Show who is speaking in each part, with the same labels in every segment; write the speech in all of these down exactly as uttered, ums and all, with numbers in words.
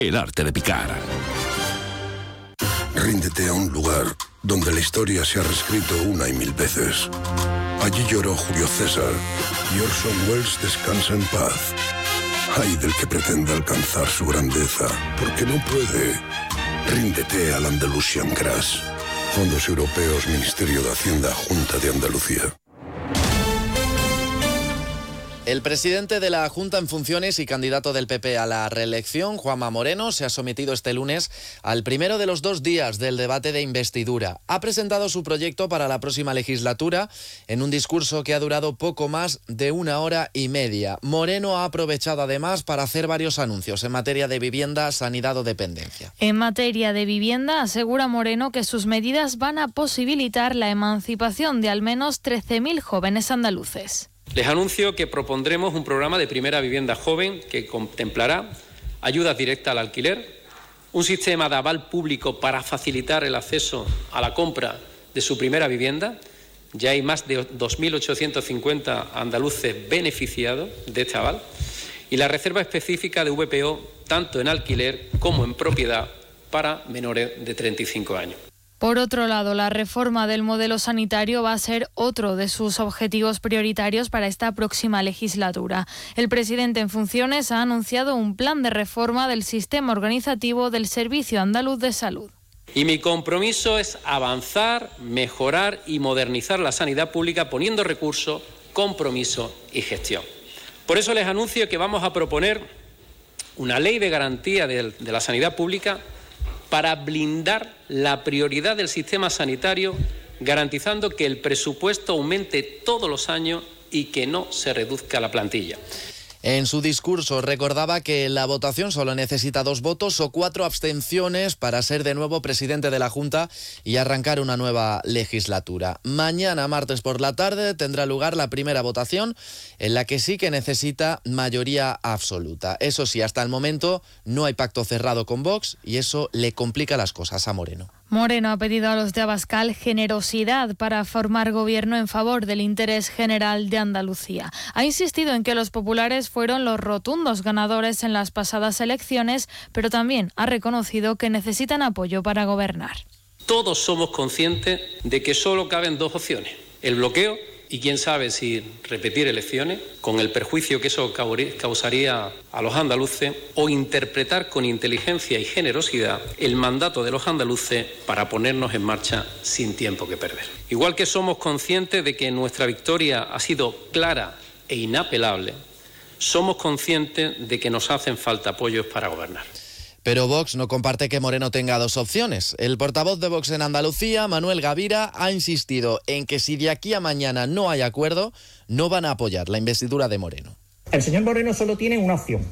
Speaker 1: El arte de picar.
Speaker 2: Ríndete a un lugar donde la historia se ha reescrito una y mil veces. Allí lloró Julio César y Orson Welles descansa en paz. Ay del que pretenda alcanzar su grandeza, porque no puede. Ríndete al Andalusian Crash. Fondos Europeos, Ministerio de Hacienda, Junta de Andalucía.
Speaker 3: El presidente de la Junta en funciones y candidato del P P a la reelección, Juanma Moreno, se ha sometido este lunes al primero de los dos días del debate de investidura. Ha presentado su proyecto para la próxima legislatura en un discurso que ha durado poco más de una hora y media. Moreno ha aprovechado además para hacer varios anuncios en materia de vivienda, sanidad o dependencia.
Speaker 4: En materia de vivienda, asegura Moreno que sus medidas van a posibilitar la emancipación de al menos trece mil jóvenes andaluces.
Speaker 5: Les anuncio que propondremos un programa de primera vivienda joven que contemplará ayudas directas al alquiler, un sistema de aval público para facilitar el acceso a la compra de su primera vivienda. Ya hay más de dos mil ochocientos cincuenta andaluces beneficiados de este aval. Y la reserva específica de V P O, tanto en alquiler como en propiedad, para menores de treinta y cinco años.
Speaker 4: Por otro lado, la reforma del modelo sanitario va a ser otro de sus objetivos prioritarios para esta próxima legislatura. El presidente en funciones ha anunciado un plan de reforma del sistema organizativo del Servicio Andaluz de Salud.
Speaker 5: Y mi compromiso es avanzar, mejorar y modernizar la sanidad pública poniendo recursos, compromiso y gestión. Por eso les anuncio que vamos a proponer una ley de garantía de, de la sanidad pública para blindar la prioridad del sistema sanitario, garantizando que el presupuesto aumente todos los años y que no se reduzca la plantilla.
Speaker 3: En su discurso recordaba que la votación solo necesita dos votos o cuatro abstenciones para ser de nuevo presidente de la Junta y arrancar una nueva legislatura. Mañana, martes por la tarde, tendrá lugar la primera votación en la que sí que necesita mayoría absoluta. Eso sí, hasta el momento no hay pacto cerrado con Vox y eso le complica las cosas a Moreno.
Speaker 4: Moreno ha pedido a los de Abascal generosidad para formar gobierno en favor del interés general de Andalucía. Ha insistido en que los populares fueron los rotundos ganadores en las pasadas elecciones, pero también ha reconocido que necesitan apoyo para gobernar.
Speaker 5: Todos somos conscientes de que solo caben dos opciones: el bloqueo y quién sabe si repetir elecciones, con el perjuicio que eso causaría a los andaluces, o interpretar con inteligencia y generosidad el mandato de los andaluces para ponernos en marcha sin tiempo que perder. Igual que somos conscientes de que nuestra victoria ha sido clara e inapelable, somos conscientes de que nos hacen falta apoyos para gobernar.
Speaker 3: Pero Vox no comparte que Moreno tenga dos opciones. El portavoz de Vox en Andalucía, Manuel Gavira, ha insistido en que si de aquí a mañana no hay acuerdo, no van a apoyar la investidura de Moreno.
Speaker 6: El señor Moreno solo tiene una opción,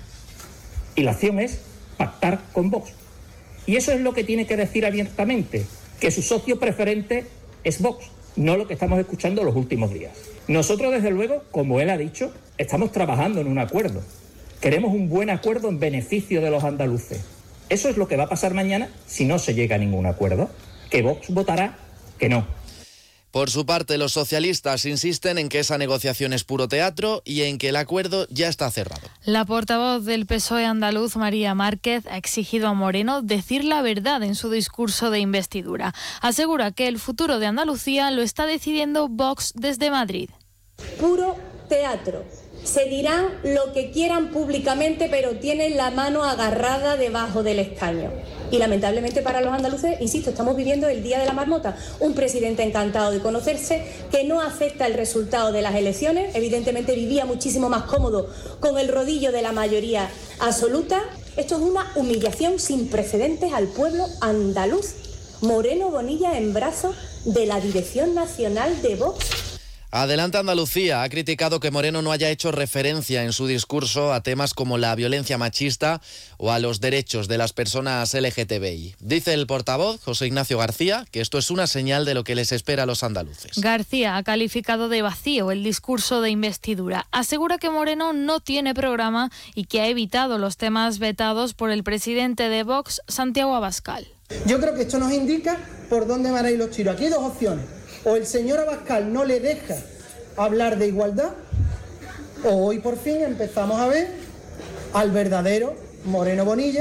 Speaker 6: y la opción es pactar con Vox. Y eso es lo que tiene que decir abiertamente, que su socio preferente es Vox, no lo que estamos escuchando los últimos días. Nosotros, desde luego, como él ha dicho, estamos trabajando en un acuerdo. Queremos un buen acuerdo en beneficio de los andaluces. Eso es lo que va a pasar mañana si no se llega a ningún acuerdo, que Vox votará que no.
Speaker 3: Por su parte, los socialistas insisten en que esa negociación es puro teatro y en que el acuerdo ya está cerrado.
Speaker 4: La portavoz del P S O E andaluz, María Márquez, ha exigido a Moreno decir la verdad en su discurso de investidura. Asegura que el futuro de Andalucía lo está decidiendo Vox desde Madrid.
Speaker 7: Puro teatro. Se dirán lo que quieran públicamente, pero tienen la mano agarrada debajo del escaño. Y lamentablemente para los andaluces, insisto, estamos viviendo el día de la marmota. Un presidente encantado de conocerse, que no acepta el resultado de las elecciones. Evidentemente vivía muchísimo más cómodo con el rodillo de la mayoría absoluta. Esto es una humillación sin precedentes al pueblo andaluz. Moreno Bonilla en brazos de la Dirección Nacional de Vox.
Speaker 3: Adelante Andalucía ha criticado que Moreno no haya hecho referencia en su discurso a temas como la violencia machista o a los derechos de las personas L G T B I. Dice el portavoz, José Ignacio García, que esto es una señal de lo que les espera a los andaluces.
Speaker 4: García ha calificado de vacío el discurso de investidura. Asegura que Moreno no tiene programa y que ha evitado los temas vetados por el presidente de Vox, Santiago Abascal.
Speaker 8: Yo creo que esto nos indica por dónde van a ir los tiros. Aquí hay dos opciones. O el señor Abascal no le deja hablar de igualdad, o hoy por fin empezamos a ver al verdadero Moreno Bonilla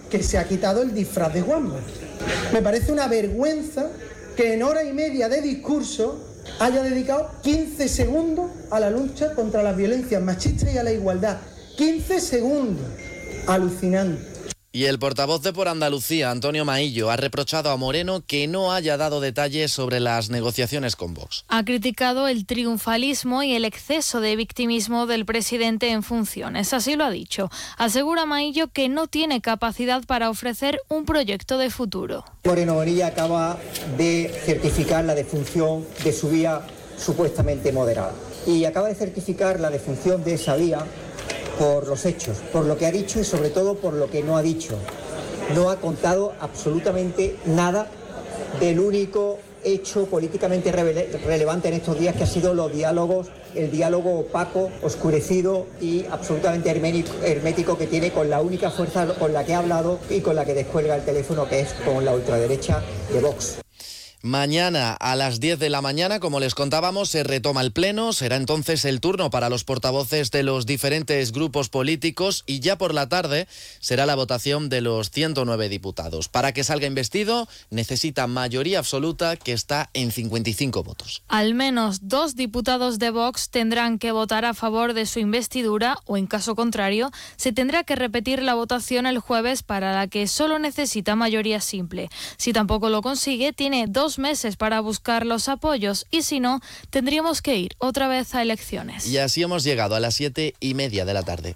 Speaker 8: que se ha quitado el disfraz de Juanma. Me parece una vergüenza que en hora y media de discurso haya dedicado quince segundos a la lucha contra las violencias machistas y a la igualdad. quince segundos. Alucinante.
Speaker 3: Y el portavoz de Por Andalucía, Antonio Maillo, ha reprochado a Moreno que no haya dado detalles sobre las negociaciones con Vox.
Speaker 4: Ha criticado el triunfalismo y el exceso de victimismo del presidente en funciones. Así lo ha dicho. Asegura Maillo que no tiene capacidad para ofrecer un proyecto de futuro.
Speaker 1: Moreno Bonilla acaba de certificar la defunción de su vía supuestamente moderada. Y acaba de certificar la defunción de esa vía por los hechos, por lo que ha dicho y sobre todo por lo que no ha dicho. No ha contado absolutamente nada del único hecho políticamente rele- relevante en estos días, que ha sido los diálogos, el diálogo opaco, oscurecido y absolutamente hermético, hermético que tiene con la única fuerza con la que ha hablado y con la que descuelga el teléfono, que es con la ultraderecha de Vox.
Speaker 3: Mañana a las diez de la mañana, como les contábamos, se retoma el pleno. Será entonces el turno para los portavoces de los diferentes grupos políticos y ya por la tarde será la votación de los ciento nueve diputados. Para que salga investido necesita mayoría absoluta, que está en cincuenta y cinco votos.
Speaker 4: Al menos dos diputados de Vox tendrán que votar a favor de su investidura o, en caso contrario, se tendrá que repetir la votación el jueves, para la que solo necesita mayoría simple. Si tampoco lo consigue, tiene dos meses para buscar los apoyos y si no, tendríamos que ir otra vez a elecciones.
Speaker 3: Y así hemos llegado a las siete y media de la tarde.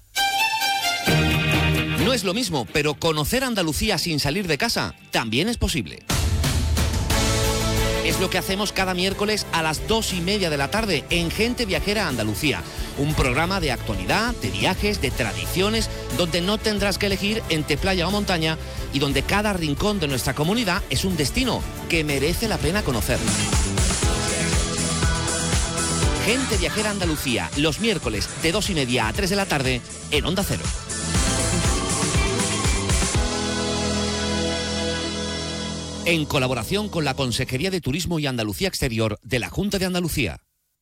Speaker 9: No es lo mismo, pero conocer Andalucía sin salir de casa también es posible. Es lo que hacemos cada miércoles a las dos y media de la tarde en Gente Viajera Andalucía. Un programa de actualidad, de viajes, de tradiciones, donde no tendrás que elegir entre playa o montaña y donde cada rincón de nuestra comunidad es un destino que merece la pena conocer. Gente Viajera Andalucía, los miércoles de dos y media a tres de la tarde en Onda Cero. En colaboración con la Consejería de Turismo y Andalucía Exterior de la Junta de Andalucía.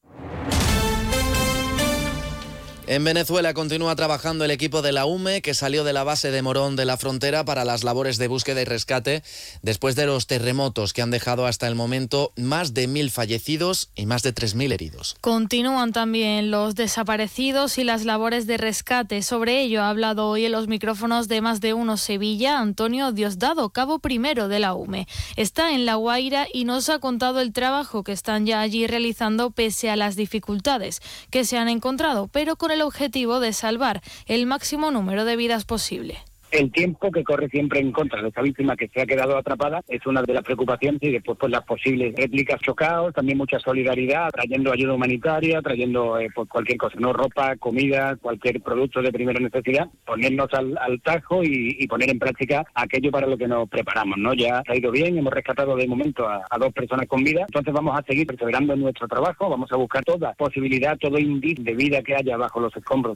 Speaker 3: En Venezuela continúa trabajando el equipo de la U M E, que salió de la base de Morón de la Frontera para las labores de búsqueda y rescate después de los terremotos que han dejado hasta el momento más de mil fallecidos y más de tres mil heridos.
Speaker 4: Continúan también los desaparecidos y las labores de rescate. Sobre ello ha hablado hoy en los micrófonos de Más de Uno Sevilla Antonio Diosdado, cabo primero de la U M E. Está en La Guaira y nos ha contado el trabajo que están ya allí realizando pese a las dificultades que se han encontrado, pero con el objetivo de salvar el máximo número de vidas posible.
Speaker 10: El tiempo que corre siempre en contra de esta víctima que se ha quedado atrapada es una de las preocupaciones, y después pues las posibles réplicas, chocaos, también mucha solidaridad, trayendo ayuda humanitaria, trayendo eh, pues cualquier cosa, no ropa, comida, cualquier producto de primera necesidad, ponernos al, al tajo y, y poner en práctica aquello para lo que nos preparamos, ¿no? Ya ha ido bien, hemos rescatado de momento a, a dos personas con vida, entonces vamos a seguir perseverando en nuestro trabajo, vamos a buscar toda posibilidad, todo indicio de vida que haya bajo los escombros.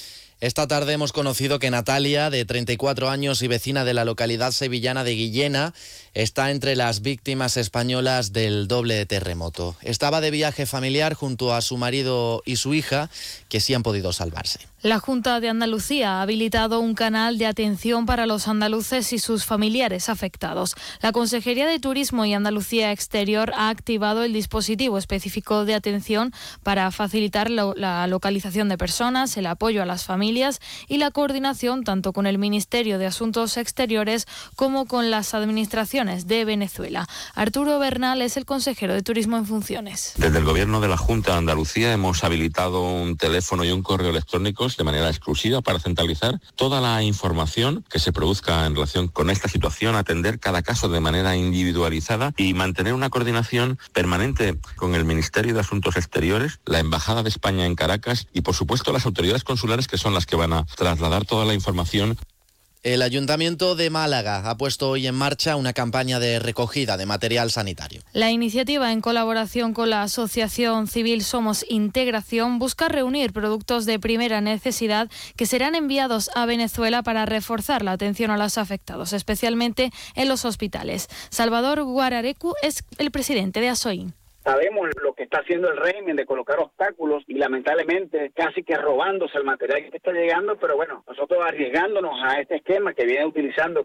Speaker 3: Esta tarde hemos conocido que Natalia, de treinta y cuatro años y vecina de la localidad sevillana de Guillena, está entre las víctimas españolas del doble terremoto. Estaba de viaje familiar junto a su marido y su hija, que sí han podido salvarse.
Speaker 4: La Junta de Andalucía ha habilitado un canal de atención para los andaluces y sus familiares afectados. La Consejería de Turismo y Andalucía Exterior ha activado el dispositivo específico de atención para facilitar lo, la localización de personas, el apoyo a las familias y la coordinación tanto con el Ministerio de Asuntos Exteriores como con las administraciones de Venezuela. Arturo Bernal es el consejero de Turismo en funciones.
Speaker 11: Desde el Gobierno de la Junta de Andalucía hemos habilitado un teléfono y un correo electrónico de manera exclusiva para centralizar toda la información que se produzca en relación con esta situación, atender cada caso de manera individualizada y mantener una coordinación permanente con el Ministerio de Asuntos Exteriores, la Embajada de España en Caracas y, por supuesto, las autoridades consulares, que son las que van a trasladar toda la información.
Speaker 3: El Ayuntamiento de Málaga ha puesto hoy en marcha una campaña de recogida de material sanitario.
Speaker 4: La iniciativa, en colaboración con la Asociación Civil Somos Integración, busca reunir productos de primera necesidad que serán enviados a Venezuela para reforzar la atención a los afectados, especialmente en los hospitales. Salvador Guararecu es el presidente de ASOIN.
Speaker 10: Sabemos lo que está haciendo el régimen de colocar obstáculos y lamentablemente casi que robándose el material que está llegando, pero bueno, nosotros arriesgándonos a este esquema que viene utilizando